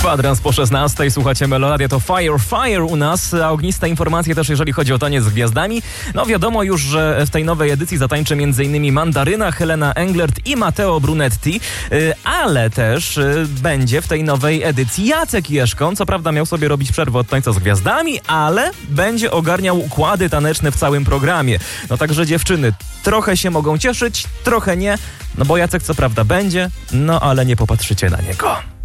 Kwadrans po 16. Słuchacie Melodia, to Fire u nas, a ogniste informacje też jeżeli chodzi o taniec z gwiazdami. No wiadomo już, że w tej nowej edycji zatańczy m.in. Mandaryna, Helena Englert i Matteo Brunetti, ale też będzie w tej nowej edycji Jacek Jeszkon. Co prawda miał sobie robić przerwę od tańca z gwiazdami, ale będzie ogarniał układy taneczne w całym programie. No także dziewczyny trochę się mogą cieszyć, trochę nie, no bo Jacek co prawda będzie, no ale nie popatrzycie na niego.